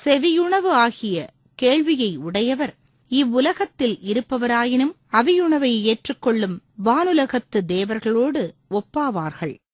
செவியுணவு ஆகிய கேள்வியை உடையவர் இவ்வுலகத்தில் இருப்பவராயினும் அவியுணவை ஏற்றுக்கொள்ளும் வானுலகத்து தேவர்களோடு ஒப்பாவார்கள்.